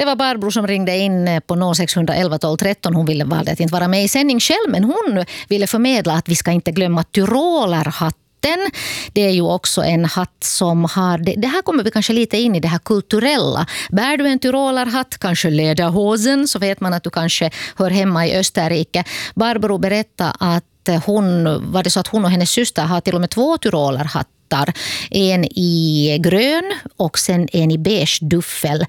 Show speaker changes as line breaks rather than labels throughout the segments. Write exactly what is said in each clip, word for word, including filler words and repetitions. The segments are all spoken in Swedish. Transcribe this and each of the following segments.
Det var Barbro som ringde in på noll sex ett ett tolv tretton. Hon ville valde att inte vara med i sändning själv, men hon ville förmedla att vi ska inte glömma tyrolerhatt. Det är ju också en hatt som har, det, det här kommer vi kanske lite in i det här kulturella. Bär du en tyrolerhatt, kanske lederhosen, så vet man att du kanske hör hemma i Österrike. Barbro berättade att hon, var det så att hon och hennes syster har till och med två tyrolerhattar. En i grön och sen en i beige duffel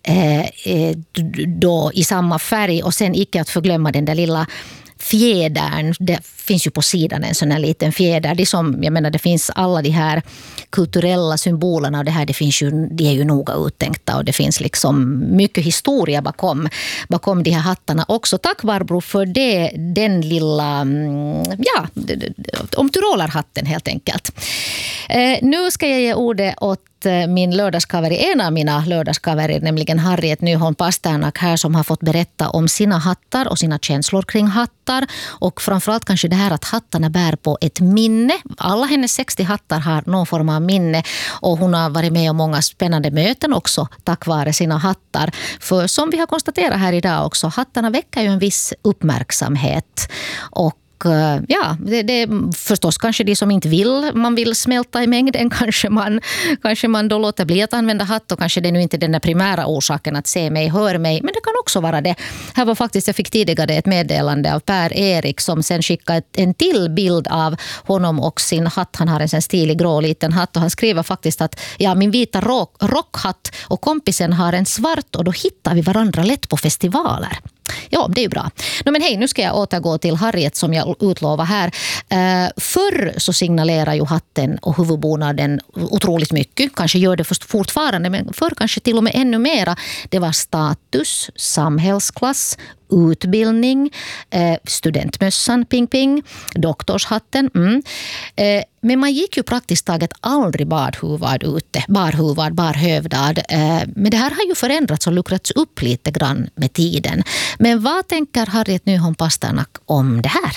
eh, då i samma färg, och sen icke att förglömma den där lilla fjädern. Det finns ju på sidan en sån här liten fjäder. Det, som, jag menar, det finns alla de här kulturella symbolerna och det här, det finns ju, de är ju noga uttänkta och det finns liksom mycket historia bakom, bakom de här hattarna också. Tack Barbro för det, den lilla, ja, om tyrolerhatten helt enkelt. Eh, nu ska jag ge ordet åt min lördagskaveri, en av mina lördagskaverer, nämligen Harriet Nyholm Pasternak här, som har fått berätta om sina hattar och sina känslor kring hattar, och framförallt kanske det här att hattarna bär på ett minne. Alla hennes sextio hattar har någon form av minne, och hon har varit med om många spännande möten också tack vare sina hattar. För som vi har konstaterat här idag också, hattarna väcker ju en viss uppmärksamhet, och ja, det, det är förstås kanske de som inte vill, man vill smälta i mängden, kanske man, kanske man då låter bli att använda hatt, och kanske det är nu inte den där primära orsaken att se mig, hör mig, men det kan också vara det. Här var faktiskt, jag fick tidigare ett meddelande av Per-Erik som sen skickade en till bild av honom och sin hatt. Han har en sån stilig grå liten hatt, och han skriver faktiskt att ja, min vita rock, rockhatt och kompisen har en svart, och då hittar vi varandra lätt på festivaler. Ja, det är ju bra. No, men hej, nu ska jag återgå till Harriet som jag utlovar här. Uh, förr så signalerar ju hatten och huvudbonaden otroligt mycket. Kanske gör det fortfarande, men förr kanske till och med ännu mera. Det var status, samhällsklass, utbildning, eh, studentmössan, ping ping, doktorshatten. Mm. Eh, men man gick ju praktiskt taget aldrig barhuvad ute, barhuvad, barhövdad. Eh, men det här har ju förändrats och luckrats upp lite grann med tiden. Men vad tänker Harriet Nyholm Pasternak om det här?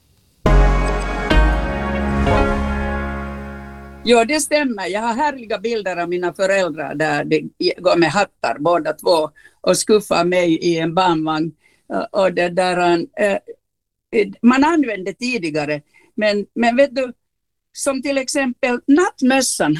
Ja, det stämmer. Jag har härliga bilder av mina föräldrar där de går med hattar båda två och skuffar mig i en barnvagn. Och det där, eh, man använde tidigare, men, men vet du, som till exempel nattmössan